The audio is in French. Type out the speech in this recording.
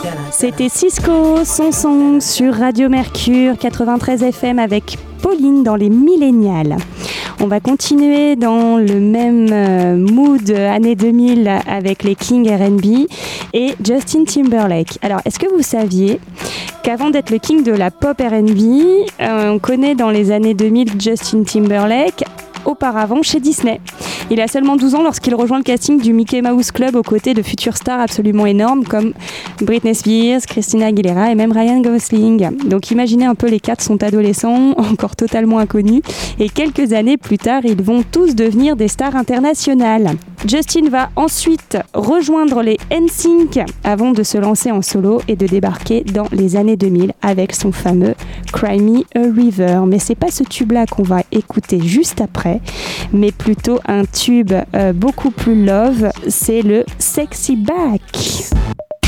C'était Cisco, son song sur Radio Mercure 93 FM avec Pauline dans les Millénials. On va continuer dans le même mood années 2000 avec les King R&B et Justin Timberlake. Alors, est-ce que vous saviez qu'avant d'être le king de la pop R&B, on connaît dans les années 2000 Justin Timberlake auparavant chez Disney. Il a seulement 12 ans lorsqu'il rejoint le casting du Mickey Mouse Club aux côtés de futures stars absolument énormes comme Britney Spears, Christina Aguilera et même Ryan Gosling. Donc imaginez un peu, les quatre sont adolescents, encore totalement inconnus, et quelques années plus tard, ils vont tous devenir des stars internationales. Justin va ensuite rejoindre les NSYNC avant de se lancer en solo et de débarquer dans les années 2000 avec son fameux Cry Me a River. Mais c'est pas ce tube-là qu'on va écouter juste après, mais plutôt un tube beaucoup plus love, c'est le Sexy Back.